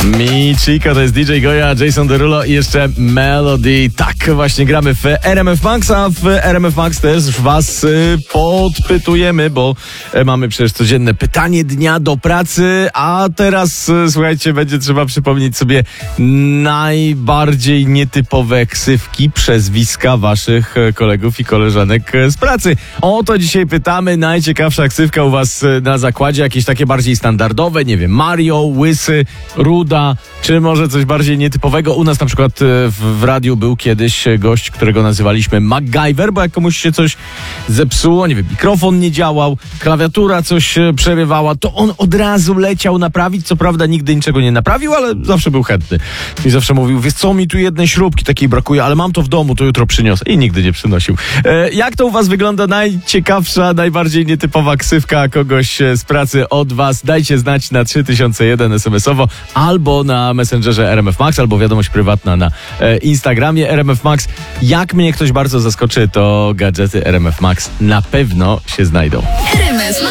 Mi Chico, to jest DJ Goja, Jason Derulo i jeszcze Melody. Tak, właśnie gramy w RMF Max, a w RMF Max też was podpytujemy, bo mamy przecież codzienne pytanie dnia do pracy, a teraz, słuchajcie, będzie trzeba przypomnieć sobie najbardziej nietypowe ksywki, przezwiska waszych kolegów i koleżanek z pracy. O to dzisiaj pytamy. Najciekawsza ksywka u was na zakładzie, jakieś takie bardziej standardowe, nie wiem, Mario, Łysy, Ruda, czy może coś bardziej nietypowego. U nas na przykład w radiu był kiedyś gość, którego nazywaliśmy MacGyver, bo jak komuś się coś zepsuło, nie wiem, mikrofon nie działał, klawiatura coś przerywała, to on od razu leciał naprawić. Co prawda nigdy niczego nie naprawił, ale zawsze był chętny. I zawsze mówił, wiesz co, mi tu jednej śrubki takiej brakuje, ale mam to w domu, to jutro przyniosę. I nigdy nie przynosił. Jak to u was wygląda? Najciekawsza, najbardziej nietypowa ksywka kogoś z pracy od was? Dajcie znać na 3001 SMS-owo, albo na Messengerze RMF Max, albo wiadomość prywatna na Instagramie RMF Max. Jak mnie ktoś bardzo zaskoczy, to gadżety RMF Max na pewno się znajdą.